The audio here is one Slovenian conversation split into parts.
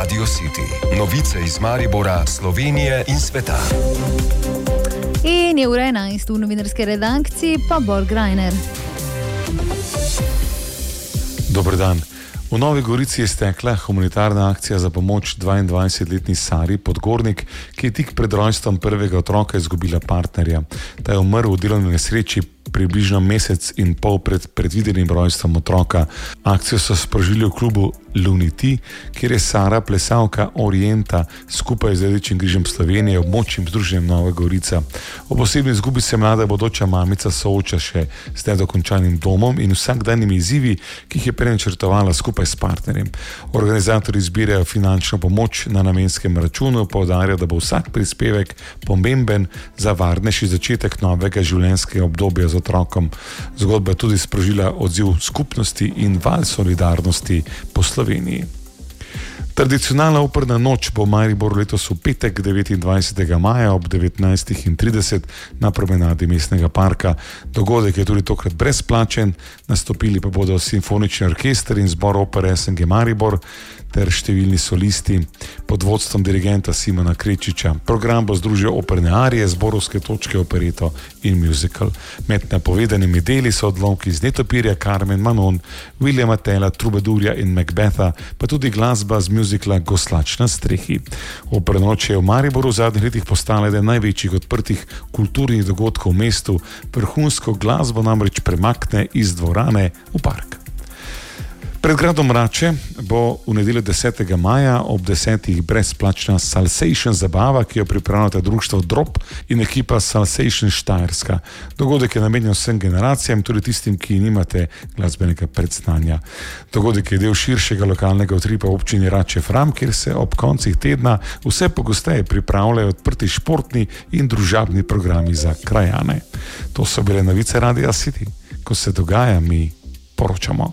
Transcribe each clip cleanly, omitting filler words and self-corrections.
Radio City. Novice iz Maribora, Slovenije in sveta. In je ura 11 v novinarski redakciji, pa Bor Grajner. Dober dan. V Novi Gorici je stekla humanitarna akcija za pomoč 22-letni Sari Podgornik, ki je tik pred rojstvom prvega otroka izgubila partnerja. Ta je umrl v delovni nesreči približno mesec in pol pred predvidenim rojstvom otroka. Akcijo so sprožili v klubu Luniti, kjer je Sara, plesalka Orienta, skupaj z Rdečim križem Slovenije, območnim združenjem Nova Gorica. Ob osebni izgubi se mlada bodoča mamica sooča še s nedokončanim domom in vsakdanjimi izzivi, ki jih je prenačrtovala skupaj s partnerjem. Organizatorji zbirajo finančno pomoč na namenskem računu, poudarjajo, da bo vsak prispevek pomemben za varnejši začetek novega življenjskega obdobja z otrokom. Zgodba je tudi sprožila odziv skupnosti in val solidarnosti po Sloveniji. Tradicionalna operna noč bo v Mariboru letos v petek 29. maja ob 19:30 na promenadi Mestnega parka. Dogodek je tudi tokrat brezplačen, nastopili pa bodo simfonični orkester in zbor opere SNG Maribor ter številni solisti pod vodstvom dirigenta Simona Krečiča. Program bo združil operne arije, zborovske točke, opereto in musical. Med napovedanimi deli so odlomki iz Netopirja, Carmen, Manon, Williama Tella, Trubadurja in Macbetha, pa tudi glasba z musicala Goslač na strehi. Operna noč je v Mariboru v zadnjih letih postala eden največjih odprtih kulturnih dogodkov v mestu. Vrhunsko glasbo namreč premakne iz dvorane v park. Pred gradom Rače bo v nedeljo 10. maja ob 10. brezplačna Salsation zabava, ki jo pripravljata društvo Drop in ekipa Salsation Štajerska. Dogodek je namenjen vsem generacijam, tudi tistim, ki nimate glasbenega predznanja. Dogodek je del širšega lokalnega utripa občine Rače Fram, kjer se ob koncih tedna vse pogosteje pripravljajo odprti športni in družabni programi za krajane. To so bile novice Radia City. Ko se dogaja, mi poročamo.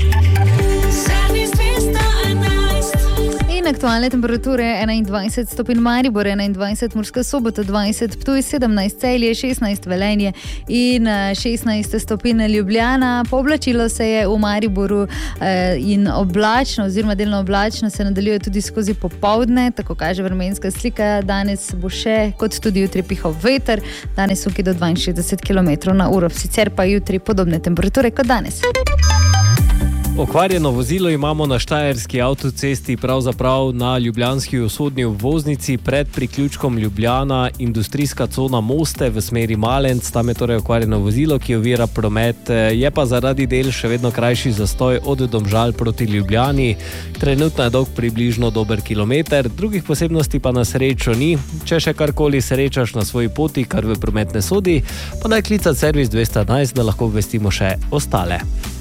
Aktualne temperature 21 stopinj Maribor, 21 Murska Sobota, 20 Ptuj, 17 Celje, 16 Velenje in 16 stopinj Ljubljana. Pooblačilo se je v Mariboru in oblačno oziroma delno oblačno se nadaljuje tudi skozi popoldne, tako kaže vremenska slika. Danes bo še kot tudi jutri pihal veter, danes suki do 62 km/h, sicer pa jutri podobne temperature kot danes. Okvarjeno vozilo imamo na štajerski avtocesti, pravzaprav na ljubljanski vzhodni obvoznici pred priključkom Ljubljana, industrijska cona Moste v smeri Malenc. Tam je torej okvarjeno vozilo, ki ovira promet, je pa zaradi del še vedno krajši zastoj od Domžal proti Ljubljani. Trenutno je dolg približno dober kilometer, drugih posebnosti pa na srečo ni. Če še karkoli srečaš na svoji poti, kar v promet ne sodi, pa naj klicat servis 211, da lahko obvestimo še ostale.